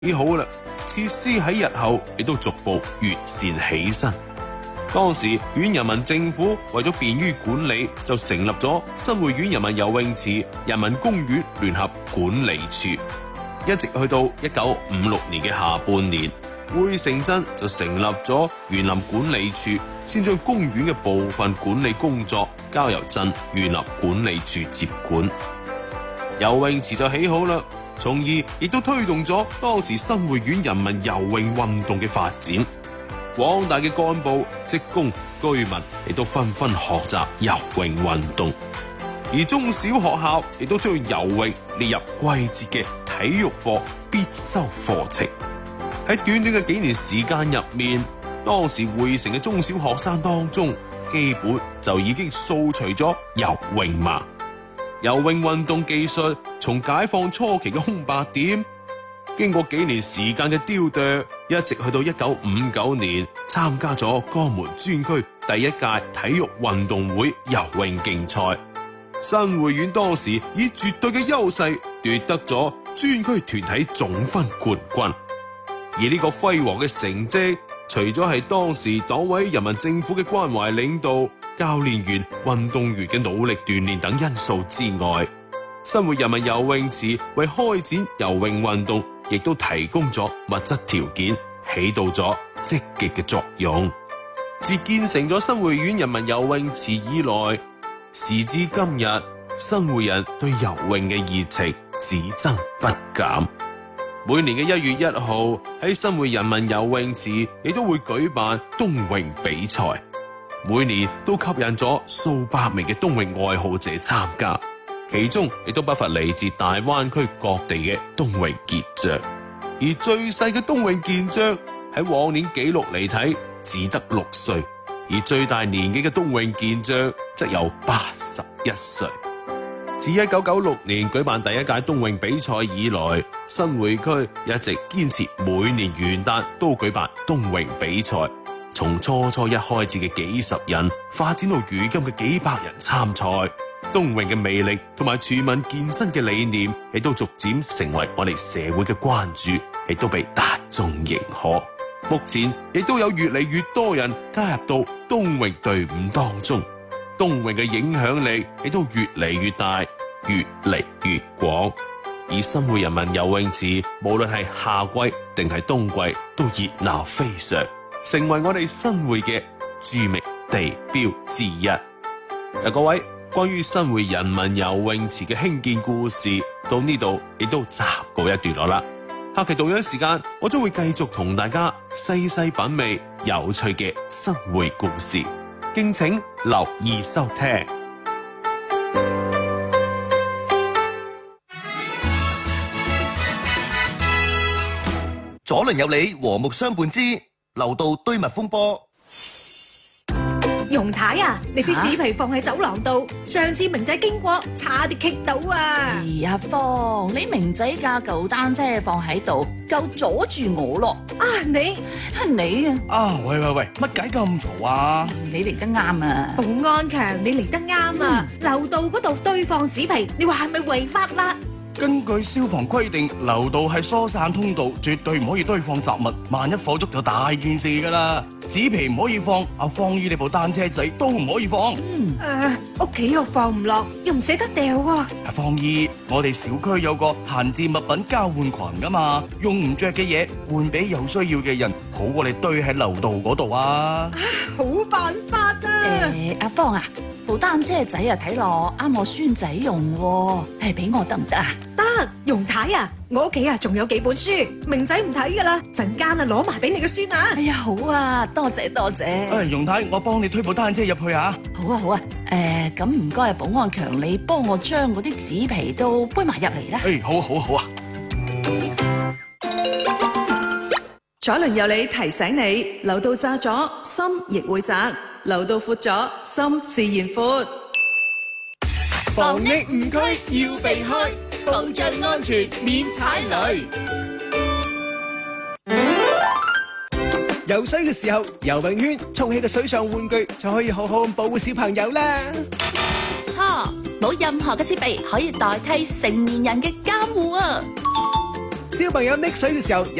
起好啦，設施喺日後亦都逐步完善起身。當時縣人民政府為咗便於管理，就成立咗新會縣人民游泳池人民公園聯合管理處。一直去到1956年嘅下半年，會城鎮就成立咗園林管理處，先將公園嘅部分管理工作交由鎮園林管理處接管。游泳池就起好啦，從而亦都推動咗當時新會縣人民游泳運動嘅發展。廣大嘅幹部、職工、居民亦都紛紛學習游泳運動，而中小學校亦都將游泳列入季節嘅體育課必修課程。喺短短嘅幾年時間入面，當時會城嘅中小學生當中，基本就已經掃除咗游泳盲。游泳運動技術從解放初期嘅空白點，經過幾年時間嘅雕琢，一直去到1959年參加咗江門專區第一屆體育運動會游泳競賽。新會縣當時以絕對嘅優勢奪得咗專區團體總分冠軍。而呢個輝煌嘅成績，除咗係當時黨委人民政府嘅關懷領導、教練員、運動員嘅努力鍛煉等因素之外，新會人民游泳池為開展游泳運動亦都提供咗物質條件，起到咗積極嘅作用。自建成咗新會縣人民游泳池以來，時至今日，新會人對游泳嘅熱情只增不減。每年嘅1月1號喺新會人民游泳池亦都會舉辦冬泳比賽，每年都吸引咗數百名嘅冬泳愛好者參加，其中亦都不乏嚟自大灣區各地嘅冬泳健將。而最細嘅冬泳健將喺往年紀錄嚟睇只得6歲，而最大年紀嘅冬泳健將則有81歲。自1996年舉辦第一屆冬泳比賽以來，新會區一直堅持每年元旦都舉辦冬泳比賽，從初一開始嘅幾十人發展到如今嘅幾百人參賽。冬泳嘅魅力同埋全民健身嘅理念，亦都逐漸成為我哋社會嘅關注，亦都被大眾認可。目前亦都有越嚟越多人加入到冬泳隊伍當中，冬泳嘅影響力亦都越嚟越大，越嚟越廣。而新會人民游泳池無論係夏季定係冬季都熱鬧非常，成為我哋新會嘅著名地標之一。各位，關於新會人民游泳池嘅興建故事到呢度亦都暫告一段落啦。下期同樣時間，我將會繼續同大家細細品味有趣嘅新會故事，敬請留意收聽。 左鄰右里和睦相伴之樓道堆密風波。 容太啊，你啲紙皮放喺走廊度，上次明仔經過差啲棘到啊！ 阿芳，你明仔架舊單車放喺度，夠阻住我咯！ 啊，你喂，乜解咁嘈啊？ 你嚟得啱啊！ 保安強，你嚟得啱啊！樓道嗰度堆放紙皮，你話係咪違法啦？ 根據消防規定，樓道係疏散通道，絕對唔可以堆放雜物，萬一火燭就大件事㗎啦。紙皮唔可以放，阿芳姨你部單車仔都唔可以放。 屋企又放唔落，又唔捨得掉喎。 阿芳姨，我哋小區有個閒置物品交換群㗎嘛，用唔着嘅嘢換俾有需要嘅人，好過你堆喺樓道嗰度啊！ 好辦法啊！ 阿芳啊，部單車仔啊睇落啱我孫仔用喎，俾我得唔得啊？ 得，容太啊，我屋企啊仲有幾本書，明仔唔睇噶啦，陣間啊攞埋俾你個孫啊！ 哎呀，好啊，多謝。 容太，我幫你推部單車入去啊！ 好啊，咁唔該保安強，你幫我將嗰啲紙皮都搬埋入嚟啦。 好啊！ 左鄰右里提醒你，樓道窄咗，心亦會窄；樓道闊咗，心自然闊。 防溺誤區要避開，保障安全免踩雷。 游水嘅時候，游泳圈充氣嘅水上玩具就可以好好保護小朋友啦。 錯，冇任何嘅設備可以代替成年人嘅監護啊！ 小朋友溺水嘅時候